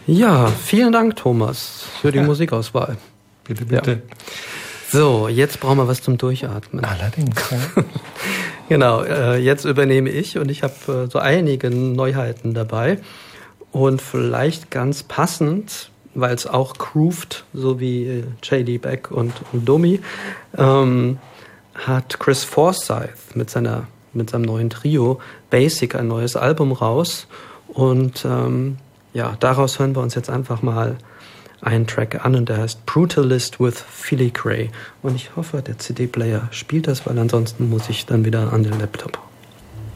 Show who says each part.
Speaker 1: Ja, vielen Dank, Thomas, für die Musikauswahl.
Speaker 2: Bitte, bitte.
Speaker 1: Ja. So, jetzt brauchen wir was zum Durchatmen.
Speaker 2: Allerdings. Ja.
Speaker 1: Genau, jetzt übernehme ich und ich habe so einige Neuheiten dabei. Und vielleicht ganz passend, weil es auch grooved, so wie J.D. Beck und Domi, hat Chris Forsyth mit seinem neuen Trio Basic ein neues Album raus. Und daraus hören wir uns jetzt einfach mal einen Track an und der heißt Brutalist with Filigree. Und ich hoffe, der CD-Player spielt das, weil ansonsten muss ich dann wieder an den Laptop.